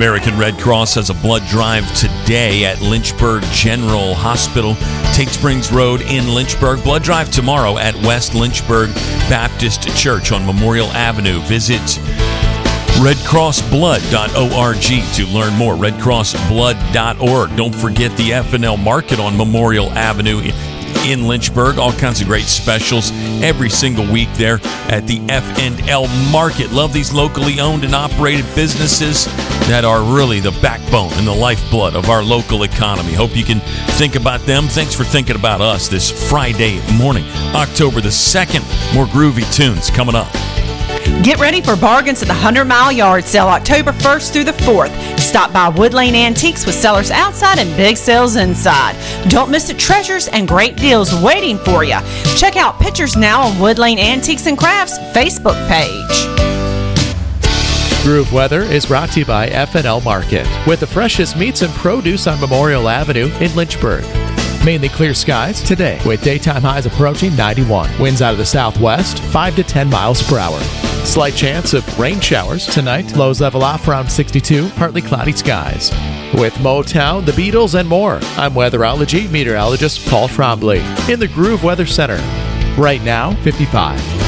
American Red Cross has a blood drive today at Lynchburg General Hospital, Tate Springs Road in Lynchburg. Blood drive tomorrow at West Lynchburg Baptist Church on Memorial Avenue. Visit redcrossblood.org to learn more. redcrossblood.org. Don't forget the F&L Market on Memorial Avenue in Lynchburg. All kinds of great specials every single week there at the F&L Market. Love these locally owned and operated businesses that are really the backbone and the lifeblood of our local economy. Hope you can think about them. Thanks for thinking about us this Friday morning, October the 2nd. More groovy tunes coming up. Get ready for bargains at the 100 Mile Yard Sale October 1st through the 4th. Stop by Wood Lane Antiques with sellers outside and big sales inside. Don't miss the treasures and great deals waiting for you. Check out pictures now on Wood Lane Antiques and Crafts Facebook page. Groove Weather is brought to you by F&L Market with the freshest meats and produce on Memorial Avenue in Lynchburg. Mainly clear skies today with daytime highs approaching 91. Winds out of the southwest, 5 to 10 miles per hour. Slight chance of rain showers tonight. Lows level off around 62. Partly cloudy skies. With Motown, the Beatles, and more, I'm weatherology meteorologist Paul Trombley in the Groove Weather Center. Right now, 55.